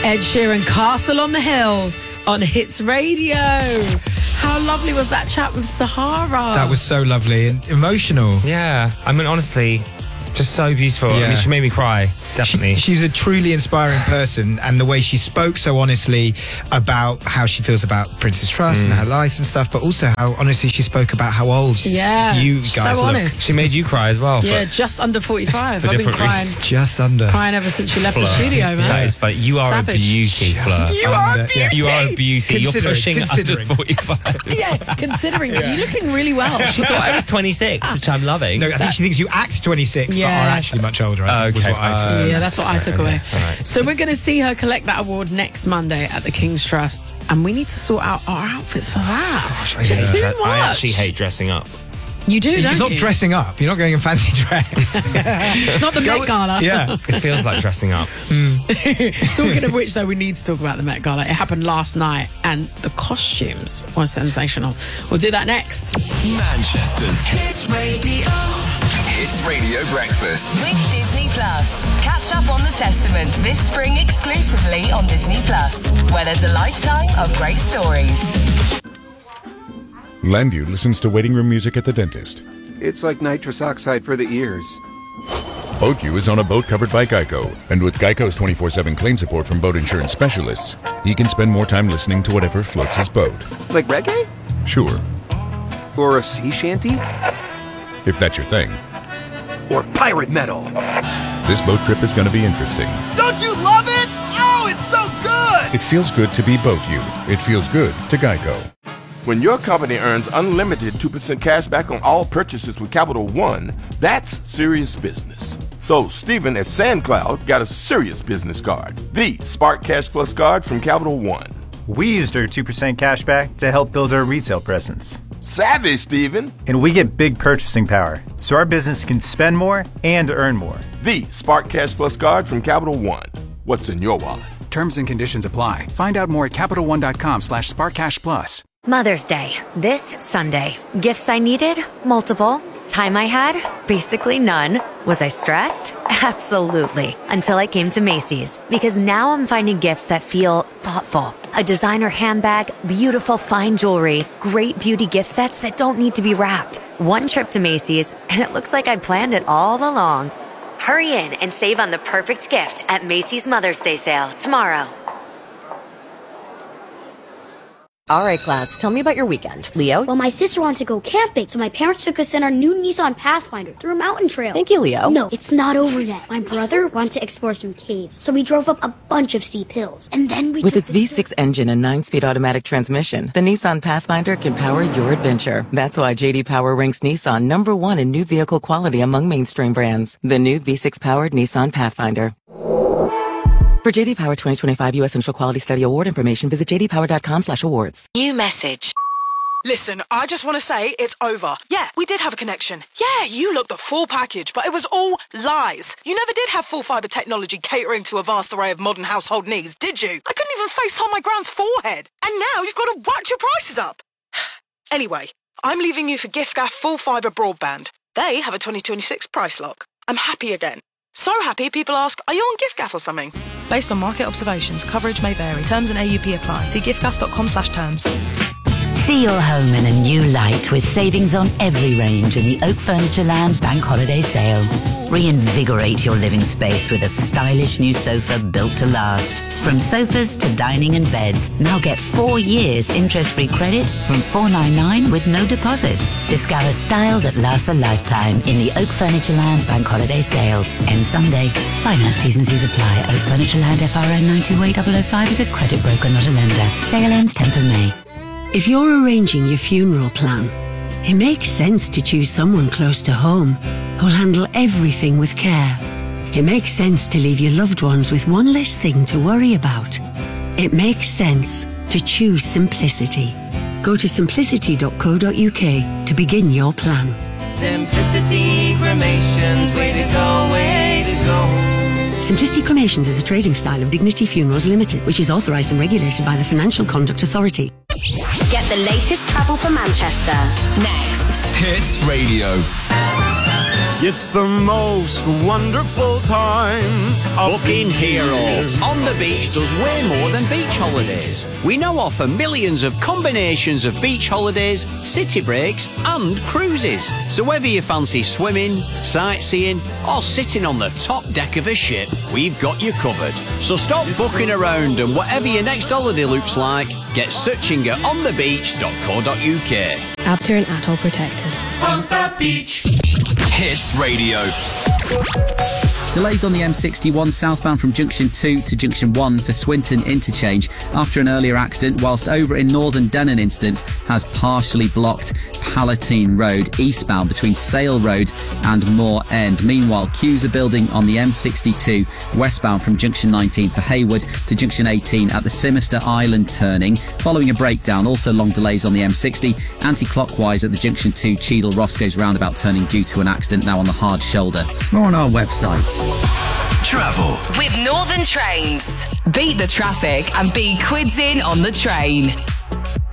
Ed Sheeran, Castle on the Hill on Hits Radio. How lovely was that chat with Sahara? That was so lovely and emotional. Yeah, I mean, honestly, just so beautiful. Yeah. I mean, she made me cry, definitely. She's a truly inspiring person, and the way she spoke so honestly about how she feels about Princess Trust and her life and stuff, but also how honestly she spoke about how old you guys so look. honest. She made you cry as well. Yeah, just under 45. for I've been different crying. reasons. Just under. Crying ever since she left the studio, man. That is funny. You are Savage. a beauty, Fleur. You are a beauty. You are a beauty. You're pushing Considering. under 45. Yeah, considering you're looking really well. She thought I was 26, which I'm loving. No, I think she thinks you act 26, but Yeah. are actually much older. I think was what I took. Yeah, that's what I took away. Right. So we're going to see her collect that award next Monday at the King's Trust, and we need to sort out our outfits for that. Gosh, I Just hate too that. much. I actually hate dressing up. You do, don't It's not you? dressing up. You're not going in fancy dress. It's not the Met Gala. Yeah. It feels like dressing up. Talking of which, though, we need to talk about the Met Gala. It happened last night, and the costumes were sensational. We'll do that next. Manchester's Hits Radio. Hits Radio Breakfast. With Disney Plus. Catch up on the Testaments this spring exclusively on Disney Plus, where there's a lifetime of great stories. Landview listens to waiting room music at the dentist. It's like nitrous oxide for the ears. BoatU is on a boat covered by Geico, and with Geico's 24/7 claim support from boat insurance specialists, he can spend more time listening to whatever floats his boat. Like reggae? Sure, Or a sea shanty? if that's your thing. Or pirate metal? This boat trip is going to be interesting. Don't you love it? Oh, it's so good! It feels good to be BoatU. It feels good to Geico. When your company earns unlimited 2% cash back on all purchases with Capital One, that's serious business. So Stephen at SandCloud got a serious business card, the Spark Cash Plus card from Capital One. We used our 2% cash back to help build our retail presence. Savvy, Stephen. And we get big purchasing power, so our business can spend more and earn more. The Spark Cash Plus card from Capital One. What's in your wallet? Terms and conditions apply. Find out more at CapitalOne.com/SparkCashPlus. Mother's Day, this Sunday. Gifts I needed? Multiple. Time I had? Basically none. Was I stressed? Absolutely. Until I came to Macy's. Because now I'm finding gifts that feel thoughtful. A designer handbag, beautiful fine jewelry, great beauty gift sets that don't need to be wrapped. One trip to Macy's, and it looks like I planned it all along. Hurry in and save on the perfect gift at Macy's Mother's Day sale tomorrow. All right, class, tell me about your weekend. Leo? Well, my sister wanted to go camping, so my parents took us in our new Nissan Pathfinder through a mountain trail. Thank you, Leo. No, it's not over yet. My brother wanted to explore some caves, so we drove up a bunch of steep hills. And then we With its V6 engine and 9-speed automatic transmission, the Nissan Pathfinder can power your adventure. That's why J.D. Power ranks Nissan #1 in new vehicle quality among mainstream brands. The new V6-powered Nissan Pathfinder. For J.D. Power 2025 U.S. Central Quality Study Award information, visit jdpower.com/awards. New message. Listen, I just want to say it's over. Yeah, we did have a connection. Yeah, you looked the full package, but it was all lies. You never did have full fibre technology catering to a vast array of modern household needs, did you? I couldn't even FaceTime my grand's forehead. And now you've got to whack your prices up. Anyway, I'm leaving you for giffgaff full fibre broadband. They have a 2026 price lock. I'm happy again. So happy people ask, are you on giffgaff or something? Based on market observations, coverage may vary. Terms and AUP apply. See giffgaff.com/terms. See your home in a new light with savings on every range in the Oak Furnitureland Bank Holiday Sale. Reinvigorate your living space with a stylish new sofa built to last. From sofas to dining and beds, now get 4 years interest-free credit from $499 with no deposit. Discover style that lasts a lifetime in the Oak Furnitureland Bank Holiday Sale. Ends Sunday. Finance T's and C's apply. Oak Furnitureland FRN 9280005 is a credit broker, not a lender. Sale ends 10th of May. If you're arranging your funeral plan, it makes sense to choose someone close to home who'll handle everything with care. It makes sense to leave your loved ones with one less thing to worry about. It makes sense to choose simplicity. Go to simplicity.co.uk to begin your plan. Simplicity Cremations, way to go, way to go. Simplicity Cremations is a trading style of Dignity Funerals Limited, which is authorised and regulated by the Financial Conduct Authority. Get the latest travel for Manchester next. Hits Radio. It's the most wonderful time. Booking Hero on the beach does way more than beach holidays. We now offer millions of combinations of beach holidays, city breaks and cruises. So whether you fancy swimming, sightseeing or sitting on the top deck of a ship, we've got you covered. So stop booking around and whatever your next holiday looks like, get searching at onthebeach.co.uk. After and atoll protected. On the beach. Hits Radio. Delays on the M61 southbound from Junction 2 to Junction 1 for Swinton interchange after an earlier accident, whilst over in Northern Denon incident has partially blocked Palatine Road eastbound between Sale Road and Moor End. Meanwhile, queues are building on the M62 westbound from Junction 19 for Haywood to Junction 18 at the Simister Island turning. Following a breakdown, also long delays on the M60 anti-clockwise at the Junction 2 Cheadle Roscoe's roundabout turning due to an accident now on the hard shoulder. More on our website. Travel with Northern Trains. Beat the traffic and be quids in on the train.